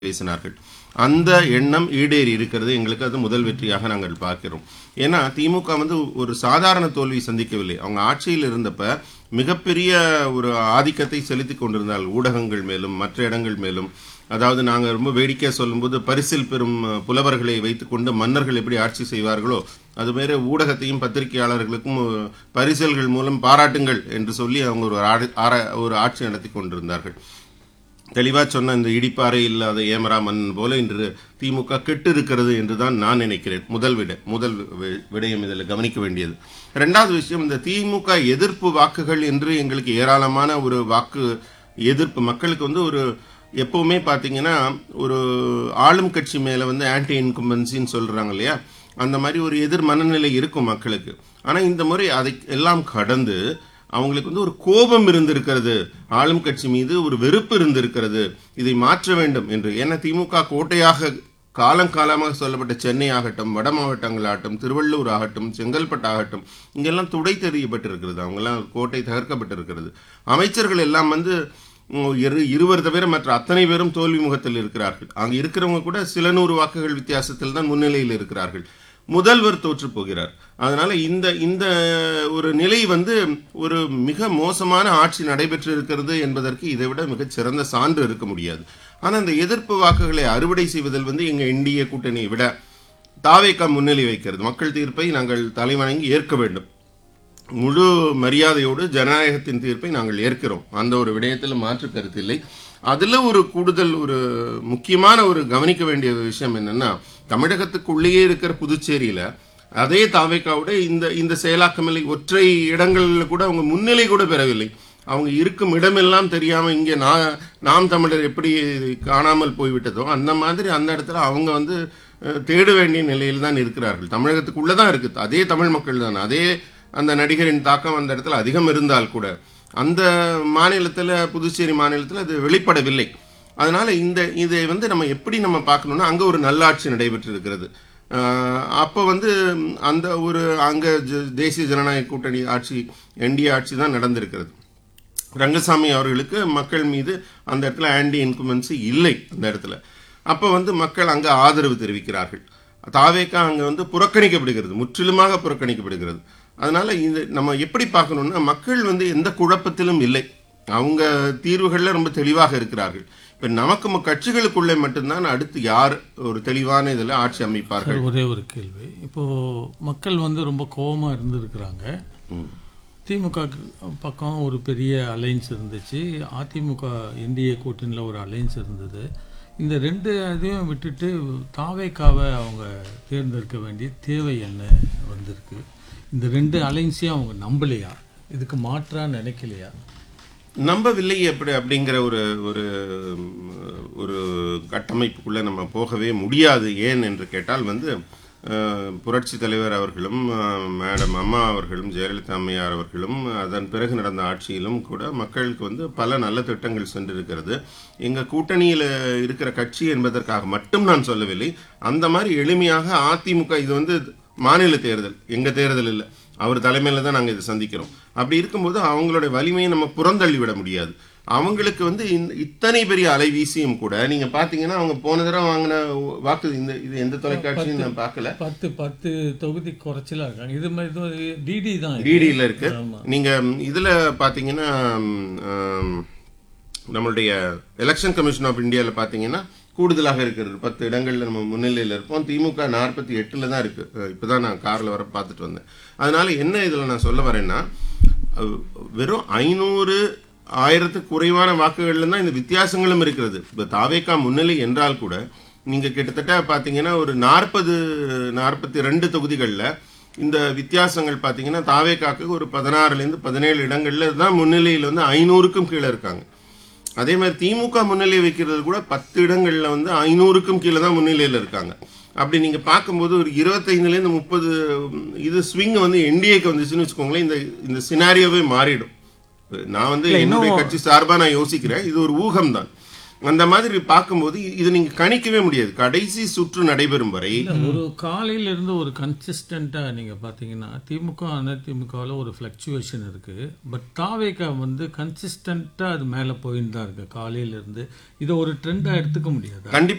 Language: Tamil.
பேசினார்கள். அந்த எண்ணம் ஈடேறி இருக்கிறது. எங்களுக்கு அது முதல் வெற்றியாக நாங்கள் பார்க்கிறோம். ஏன்னா திமுக ஒரு சாதாரண தோல்வி சந்திக்கவில்லை. அவங்க ஆட்சியில் இருந்தப்ப மிகப்பெரிய ஒரு ஆதிக்கத்தை செலுத்திக் கொண்டிருந்தார்கள். ஊடகங்கள் மேலும் மற்ற இடங்கள் மேலும். அதாவது நாங்கள் ரொம்ப வேடிக்கையாக சொல்லும்போது பரிசில் பெறும் புலவர்களை வைத்துக்கொண்டு மன்னர்கள் எப்படி ஆட்சி செய்வார்களோ அதுமாரி ஊடகத்தையும் பத்திரிகையாளர்களுக்கும் பரிசல்கள் மூலம் பாராட்டுங்கள் என்று சொல்லி அவங்க ஒரு ஆட்சி நடத்தி கொண்டிருந்தார்கள். தெளிவாக சொன்ன இந்த இடிப்பாறை இல்லாத ஏமரா மன்னன் போல இன்று திமுக கெட்டு இருக்கிறது என்று தான் நான் நினைக்கிறேன். முதல் விடயம் இதில் கவனிக்க வேண்டியது. ரெண்டாவது விஷயம், இந்த திமுக எதிர்ப்பு வாக்குகள் என்று எங்களுக்கு ஏராளமான ஒரு வாக்கு எதிர்ப்பு மக்களுக்கு ஒரு எப்பவுமே பார்த்தீங்கன்னா ஒரு ஆளும் கட்சி மேலே ஆன்டி இன்கம்பன்சின்னு சொல்கிறாங்க இல்லையா, அந்த மாதிரி ஒரு எதிர் மனநிலை இருக்கும் மக்களுக்கு. ஆனால் இந்த முறை அதை எல்லாம் கடந்து அவங்களுக்கு ஒரு கோபம் இருந்திருக்கிறது, ஆளும் கட்சி மீது ஒரு வெறுப்பு இருந்திருக்கிறது, இதை மாற்ற வேண்டும் என்று. ஏன்னா திமுக கோட்டையாக காலங்காலமாக சொல்லப்பட்ட சென்னை ஆகட்டும், வட மாவட்டங்கள் ஆகட்டும், திருவள்ளூர் ஆகட்டும், செங்கல்பட்டு ஆகட்டும், இங்கெல்லாம் துடை தெரியப்பட்டிருக்கிறது. அவங்கெல்லாம் கோட்டை தகர்க்கப்பட்டிருக்கிறது. அமைச்சர்கள் எல்லாம் இருவர் தவிர மற்ற அத்தனை பேரும் தோல்வி முகத்தில் இருக்கிறார்கள். அங்கே இருக்கிறவங்க கூட சில நூறு வாக்குகள் வித்தியாசத்தில் தான் முன்னிலையில் இருக்கிறார்கள். முதல்வர் தோற்று போகிறார். அதனால இந்த ஒரு நிலை ஒரு மிக மோசமான ஆட்சி நடைபெற்று இருக்கிறது என்பதற்கு இதை விட மிகச் சிறந்த சான்று இருக்க முடியாது. ஆனால் இந்த எதிர்ப்பு வாக்குகளை அறுவடை செய்வதில் எங்க என்டிஏ கூட்டணியை விட தாவேகா முன்னிலை வைக்கிறது. மக்கள் தீர்ப்பை நாங்கள் தலைவணங்கி ஏற்க வேண்டும். முழு மரியாதையோடு ஜனநாயகத்தின் தீர்ப்பை நாங்கள் ஏற்கிறோம். அந்த ஒரு விடயத்தில் மாற்று கருத்தில்லை. அதுல ஒரு கூடுதல் ஒரு முக்கியமான ஒரு கவனிக்க வேண்டிய விஷயம் என்னன்னா, தமிழகத்துக்குள்ளேயே இருக்கிற புதுச்சேரியில அதே தாவேக்காவோட இந்த செயலாக்கமில்லை. ஒற்றை இடங்களில் கூட அவங்க முன்னிலை கூட பெறவில்லை. அவங்க இருக்கும் இடமெல்லாம் தெரியாம இங்கே நாம் தமிழர் எப்படி காணாமல் போய்விட்டதோ அந்த மாதிரி அந்த இடத்துல அவங்க தேட வேண்டிய நிலையில் தான் இருக்கிறார்கள். தமிழகத்துக்குள்ளதான் இருக்கு. அதே தமிழ் மக்கள் தான். அதே அந்த நடிகரின் தாக்கம் அந்த இடத்துல அதிகம் இருந்தால் கூட அந்த மாநிலத்தில், புதுச்சேரி மாநிலத்தில் அது வெளிப்படவில்லை. அதனால இதை நம்ம எப்படி பார்க்கணும்னா, அங்கே ஒரு நல்லாட்சி நடைபெற்று இருக்கிறது. அப்போ அந்த அங்கே தேசிய ஜனநாயக கூட்டணி ஆட்சி, என்டிஏ ஆட்சி தான் நடந்திருக்கிறது. ரங்கசாமி அவர்களுக்கு மக்கள் மீது அந்த இடத்துல ஆன்டி இன்கம்பன்சி இல்லை. அந்த இடத்துல அப்போ மக்கள் அங்கே ஆதரவு தெரிவிக்கிறார்கள். தாவேக்கா அங்கே புறக்கணிக்கப்படுகிறது, முற்றிலுமாக புறக்கணிக்கப்படுகிறது. அதனால நம்ம எப்படி பார்க்கணும்னா, மக்கள் எந்த குழப்பத்திலும் இல்லை. அவங்க தீர்வுகள்ல ரொம்ப தெளிவாக இருக்கிறார்கள். இப்ப நமக்கு கட்சிகளுக்குள்ளே மட்டும்தான் அடுத்து யார் ஒரு தெளிவான இதில் ஆட்சி அமைப்பார்கள். ஒரே ஒரு கேள்வி, இப்போ மக்கள் ரொம்ப கோபமா இருந்திருக்கிறாங்க. திமுக பக்கம் ஒரு பெரிய அலைன்ஸ் இருந்துச்சு, அதிமுக என்டிஏ கூட்டணியில் ஒரு அலைன்ஸ் இருந்தது. இந்த ரெண்டு இதையும் விட்டுட்டு தாவேக்காவை அவங்க தேர்ந்தெடுக்க வேண்டிய தேவை என்ன வந்திருக்கு? இந்த ரெண்டு அலைன்ஸையும் அவங்க நம்பலையா? இதுக்கு மாற்றா நினைக்கலையா? நம்பவில்லை அப்படிங்கிற ஒரு ஒரு கட்டமைப்புக்குள்ள நம்ம போகவே முடியாது. ஏன் என்று கேட்டால் புரட்சி தலைவர் அவர்களும் மேடம் அம்மா அவர்களும் ஜெயலலிதா அம்மையார் அவர்களும் அதன் பிறகு நடந்த ஆட்சியிலும் கூட மக்களுக்கு பல நல்ல திட்டங்கள் சென்றிருக்கிறது. எங்க கூட்டணியில் இருக்கிற கட்சி என்பதற்காக மட்டும் நான் சொல்லவில்லை. அந்த மாதிரி எளிமையாக அதிமுக இது மாநில தேர்தல், எங்க தேர்தல் இல்லை, அவர் தலைமையில தான் நாங்கள் இதை சந்திக்கிறோம். அப்படி இருக்கும்போது அவங்களுடைய வலிமையை நம்ம புறந்தள்ளி விட முடியாது. அவங்களுக்கு இத்தனை பெரிய அலை வீசியும் கூட நீங்க பாத்தீங்கன்னா, அவங்க போன தடவை வாங்கின வாக்கு இது எந்த தொலைக்காட்சியும் நான் பார்க்கல. 10 தொகுதி குறைச்சலா இருக்காங்க. இது மாதிரி டிடி தான், டிடியில் இருக்கு. நீங்க இதுல பாத்தீங்கன்னா நம்மளுடைய எலெக்ஷன் கமிஷன் ஆஃப் இந்தியாவில் பாத்தீங்கன்னா கூடுதலாக இருக்கிறது. 10 இடங்கள்ல நம்ம முன்னிலையில் இருப்போம். திமுக 48 தான் இருக்கு. இப்பதான் நான் கார்ல வர பார்த்துட்டு வந்தேன். அதனால என்ன இதுல நான் சொல்ல வரேன்னா, வெறும் 500,000 குறைவான வாக்குகள்ல தான் இந்த வித்தியாசங்களும் இருக்கிறது. இப்ப தாவேக்கா முன்னிலை என்றால் கூட நீங்க கிட்டத்தட்ட பாத்தீங்கன்னா ஒரு 42 தொகுதிகளில் இந்த வித்தியாசங்கள் பாத்தீங்கன்னா தாவேக்காக்கு ஒரு 16 - 17 இடங்கள்ல தான் முன்னிலையில் 500க்கும் கீழே இருக்காங்க. அதே மாதிரி திமுக முன்னிலை வைக்கிறது கூட 10 இடங்கள்ல 500க்கும் கீழே தான் முன்னிலையில் இருக்காங்க. அப்படி நீங்க பார்க்கும்போது ஒரு 25 - 30 இது ஸ்விங் என்டிஏக்கு வந்துச்சுன்னு வச்சுக்கோங்களேன், இந்த சினாரியோவே மாறிடும். நான் என்னுடைய கட்சி சார்பா நான் யோசிக்கிறேன். இது ஒரு ஊகம் தான். அந்த மாதிரி பார்க்கும்போது இது நீங்க கணிக்கவே முடியாது. கடைசி சுற்று நடைபெறும் வரை ஒரு காலையில இருந்து ஒரு கன்சிஸ்டண்டா நீங்க பாத்தீங்கன்னா திமுக அதிமுகவில் ஒரு ஃபிளக்சுவேஷன் இருக்கு. பட் தாவேக்கா கன்சிஸ்டண்டா அது மேல போயிட்டு தான் இருக்கு காலையில இருந்து. இதை ஒரு ட்ரெண்டா எடுத்துக்க முடியாது. கண்டிப்பா